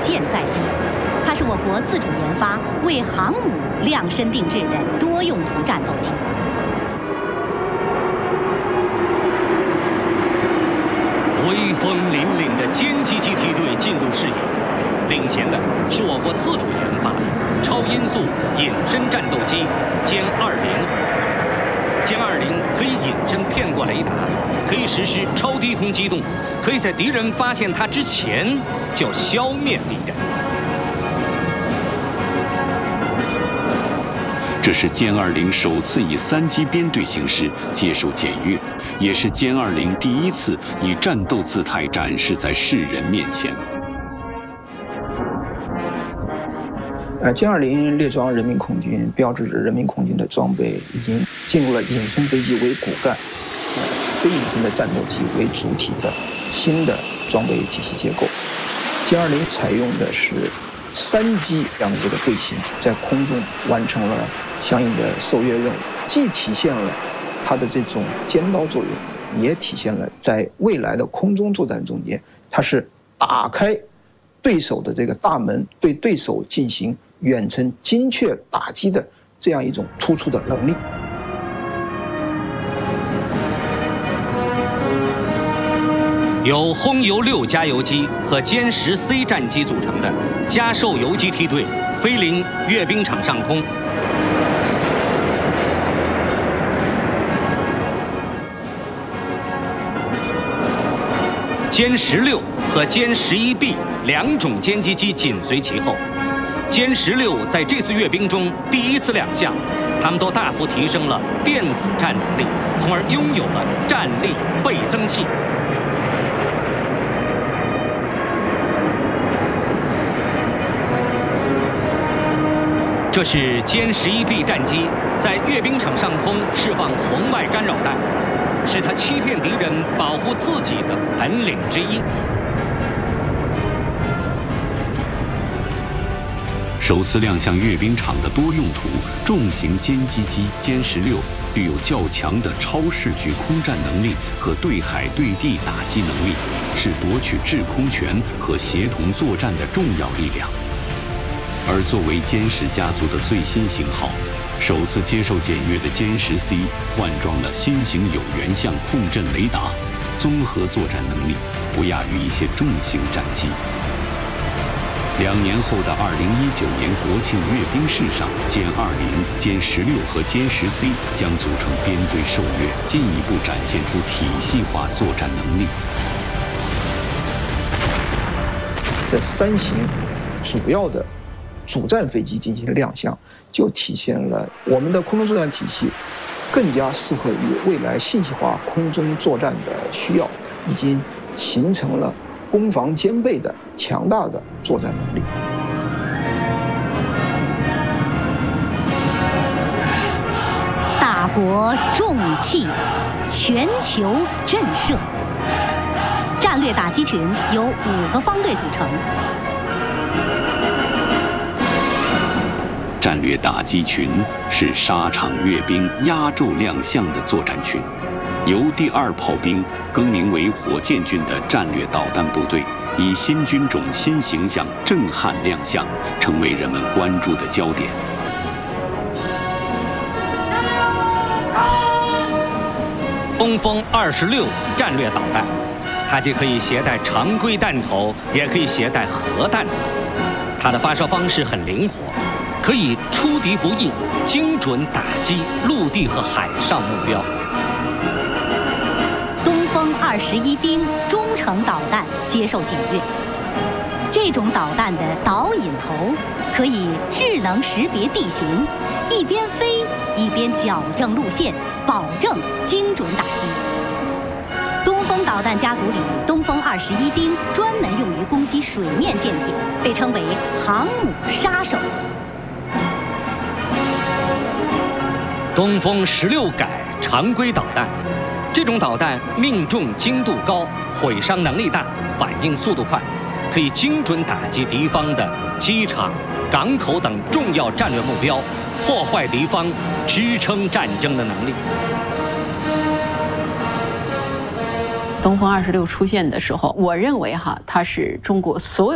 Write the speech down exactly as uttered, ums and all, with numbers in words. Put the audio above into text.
舰载机，它是我国自主研发、为航母量身定制的多用途战斗机。 威风凛凛的歼击机梯队进入视野，领前的是我国自主研发的超音速隐身战斗机歼二零。歼二零可以隐身骗过雷达，可以实施超低空机动，可以在敌人发现它之前就消灭敌人。 这是歼二零首次以三机编队形式接受检阅，也是歼二零第一次以战斗姿态展示在世人面前。 呃，歼二零列装人民空军，标志着人民空军的装备已经进入了隐身飞机为骨干、呃非隐身的战斗机为主体的新的装备体系结构。歼二零采用的是三机这样的这个队形，在空中完成了相应的受阅任务，既体现了它的这种尖刀作用，也体现了在未来的空中作战中间，它是打开对手的这个大门，对对手进行远程精确打击的这样一种突出的能力。 由轰油六加油机和歼十 C 战机组成的加受油机梯队飞临阅兵场上空。歼十六和歼十一 B 两种歼击机紧随其后。歼十六在这次阅兵中第一次亮相，他们都大幅提升了电子战能力，从而拥有了战力倍增器。这是歼十一 B 战机在阅兵场上空释放红外干扰弹，是它欺骗敌人、保护自己的本领之一。 首次亮相阅兵场的多用途重型歼击机歼十六，具有较强的超视距空战能力和对海对地打击能力，是夺取制空权和协同作战的重要力量。而作为歼十家族的最新型号，首次接受检阅的歼十 C 换装了新型有源相控阵雷达，综合作战能力不亚于一些重型战机。两年后的二零一九年国庆阅兵式上，歼二零、歼十六和歼十 C 将组成编队受阅，进一步展现出体系化作战能力。 这三型主要的主战飞机进行亮相，就体现了我们的空中作战体系更加适合于未来信息化空中作战的需要，已经形成了攻防兼备的强大的作战能力。 大国重器，全球震慑。战略打击群由五个方队组成。 战略打击群是沙场阅兵压轴亮相的作战群，由第二炮兵更名为火箭军的战略导弹部队，以新军种新形象震撼亮相，成为人们关注的焦点。 东风二十六战略导弹，它既可以携带常规弹头，也可以携带核弹头。它的发射方式很灵活，可以出敌不意，精准打击陆地和海上目标。 东风二十一丁中程导弹接受检阅，这种导弹的导引头可以智能识别地形，一边飞一边矫正路线，保证精准打击。东风导弹家族里，东风二十一丁专门用于攻击水面舰艇，被称为航母杀手。 东风十六改常规导弹，这种导弹命中精度高，毁伤能力大，反应速度快，可以精准打击敌方的机场、港口等重要战略目标，破坏敌方支撑战争的能力。 东风二十六出现的时候，我认为哈，它是中国所有